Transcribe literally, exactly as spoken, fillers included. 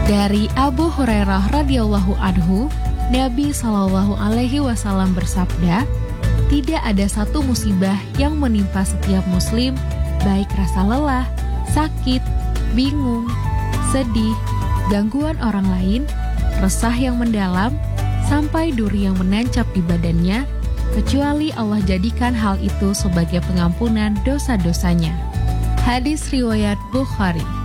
Dari Abu Hurairah radhiyallahu anhu, Nabi Shallallahu alaihi wasallam bersabda, tidak ada satu musibah yang menimpa setiap muslim, baik rasa lelah, sakit, bingung, sedih, gangguan orang lain, resah yang mendalam, sampai duri yang menancap di badannya, kecuali Allah jadikan hal itu sebagai pengampunan dosa-dosanya. Hadis riwayat Bukhari.